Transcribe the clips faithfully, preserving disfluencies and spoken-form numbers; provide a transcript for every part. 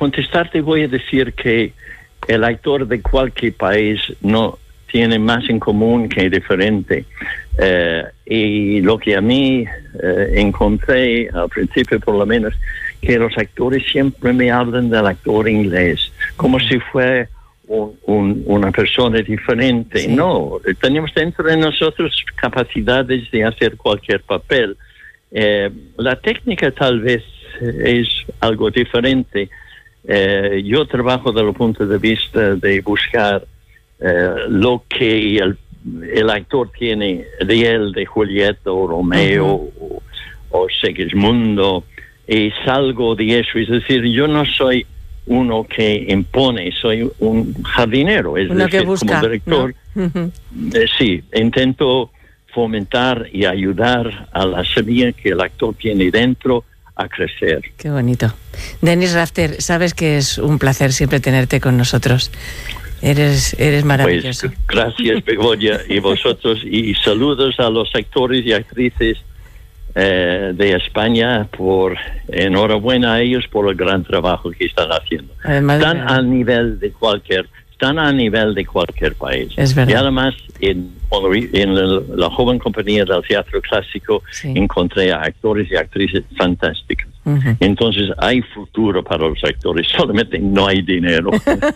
contestarte voy a decir que el actor de cualquier país no tiene más en común que diferente. Eh, y lo que a mí eh, encontré al principio, por lo menos, que los actores siempre me hablan del actor inglés, como si fuera un, un, una persona diferente. Sí. No, tenemos dentro de nosotros capacidades de hacer cualquier papel. Eh, la técnica tal vez es algo diferente. Eh, yo trabajo desde el punto de vista de buscar eh, lo que el, el actor tiene de él, de Julieta o Romeo uh-huh. o, o Segismundo, y salgo de eso. Es decir, yo no soy uno que impone, soy un jardinero, es uno decir, que busca, como director, ¿no? Uh-huh. eh, sí, intento fomentar y ayudar a la semilla que el actor tiene dentro a crecer. Qué bonito. Denis Rafter, sabes que es un placer siempre tenerte con nosotros. Eres, eres maravilloso. Pues, gracias, Begoña, y vosotros, y saludos a los actores y actrices eh, de España, por enhorabuena a ellos por el gran trabajo que están haciendo. Además, están a nivel de cualquier, están a nivel de cualquier país. Es verdad. Y además, en, en la, la joven compañía del teatro clásico, sí, encontré a actores y actrices fantásticos. Uh-huh. Entonces hay futuro para los actores, solamente no hay dinero.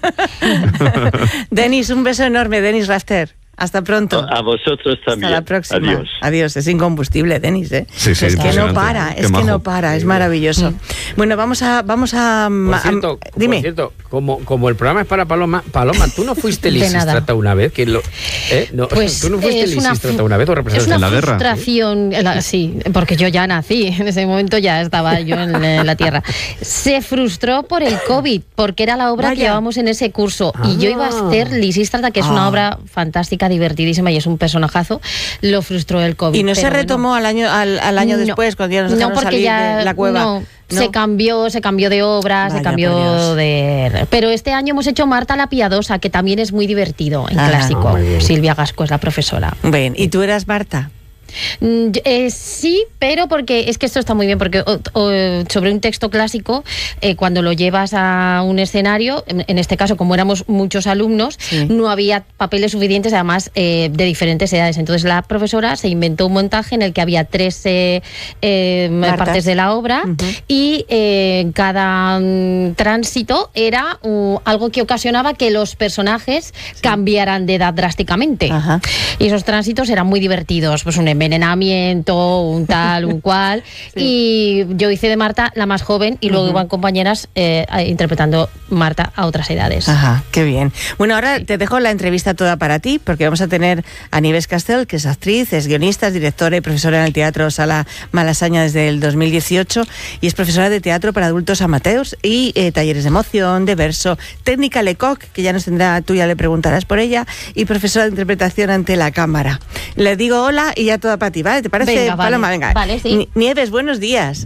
Denis, un beso enorme, Denis Rafter. Hasta pronto. A vosotros también. Hasta la próxima. Adiós. Adiós. Es incombustible, Denis, ¿eh? Sí, sí, es que no para, Qué es majo. que no para, es maravilloso. Mm. Bueno, vamos a... Vamos a, por cierto, a dime. Por cierto, como, como el programa es para Paloma, Paloma, ¿tú no fuiste Lisístrata una vez? Que lo, ¿eh? no, pues ¿Tú no fuiste Lisístrata una, una vez o representaste en la guerra? Es una frustración, la, sí, porque yo ya nací, en ese momento ya estaba yo en, en la tierra. Se frustró por el COVID, porque era la obra Vaya. que llevábamos en ese curso. Ah. Y yo iba a hacer Lisístrata, que es ah. una obra fantástica, divertidísima y es un personajazo. Lo frustró el COVID. ¿Y no se retomó no. al año al, al año no. después, cuando ya nos dejaron no, porque salir ya, de la cueva? No. No. Se cambió, se cambió de obra, Vaya, se cambió de... Pero este año hemos hecho Marta la Piadosa, que también es muy divertido en ah, clásico. Oh, Silvia Gasco es la profesora. Bien, ¿y tú eras Marta? Eh, sí, pero porque es que esto está muy bien, porque o, o, sobre un texto clásico, eh, cuando lo llevas a un escenario, en, en este caso, como éramos muchos alumnos, sí. no había papeles suficientes, además eh, de diferentes edades. Entonces la profesora se inventó un montaje en el que había tres eh, eh, partes de la obra uh-huh. y eh, cada um, tránsito era uh, algo que ocasionaba que los personajes sí. cambiaran de edad drásticamente. Uh-huh. Y esos tránsitos eran muy divertidos, pues un envenenamiento, un tal, un cual. Sí. Y yo hice de Marta la más joven y luego uh-huh. iban compañeras eh, interpretando Marta a otras edades. Ajá, qué bien. Bueno, ahora te dejo la entrevista toda para ti, porque vamos a tener a Nieves Castel, que es actriz, es guionista, es directora y profesora en el Teatro Sala Malasaña desde el dos mil dieciocho y es profesora de teatro para adultos amateurs y eh, talleres de emoción, de verso, técnica Lecoq, que ya nos tendrá, tú ya le preguntarás por ella, y profesora de interpretación ante la cámara. Le digo hola y ya toda para ti, ¿vale? ¿Te parece, venga, Paloma? Vale. Venga. Vale, sí. Nieves, buenos días.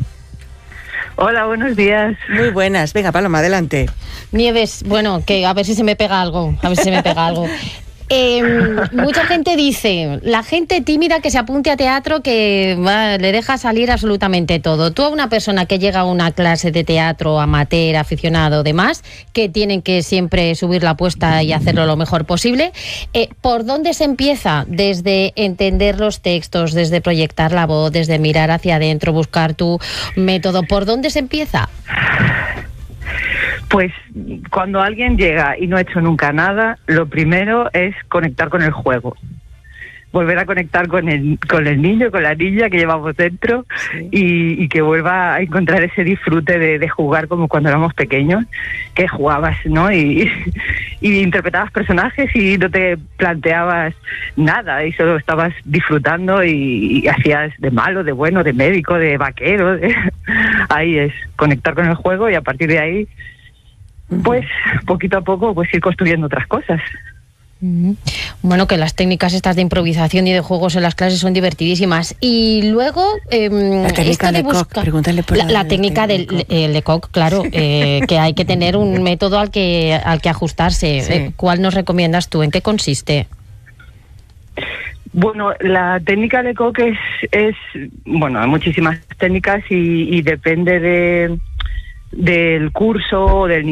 Hola, buenos días. Muy buenas. Venga, Paloma, adelante. Nieves, bueno, que a ver si se me pega algo, a ver si se me pega algo. Eh, mucha gente dice, la gente tímida que se apunte a teatro, que va, le deja salir absolutamente todo. Tú a una persona que llega a una clase de teatro, amateur, aficionado, demás, que tienen que siempre subir la apuesta y hacerlo lo mejor posible, eh, ¿por dónde se empieza? Desde entender los textos, desde proyectar la voz, desde mirar hacia adentro, buscar tu método. ¿Por dónde se empieza? Pues cuando alguien llega y no ha hecho nunca nada, lo primero es conectar con el juego. Volver a conectar con el con el niño, con la niña que llevamos dentro sí. y, y que vuelva a encontrar ese disfrute de, de jugar como cuando éramos pequeños, que jugabas, ¿no? Y, y interpretabas personajes y no te planteabas nada y solo estabas disfrutando y, y hacías de malo, de bueno, de médico, de vaquero. De... Ahí es conectar con el juego y a partir de ahí, pues poquito a poco, pues ir construyendo otras cosas. Bueno, que las técnicas estas de improvisación y de juegos en las clases son divertidísimas. Y luego... Eh, la técnica de Lecoq, busca... pregúntale por la, la, la técnica del de Lecoq, claro, eh, que hay que tener un método al que, al que ajustarse. Sí. Eh, ¿Cuál nos recomiendas tú? ¿En qué consiste? Bueno, la técnica Lecoq es, es... Bueno, hay muchísimas técnicas y, y depende de del curso, del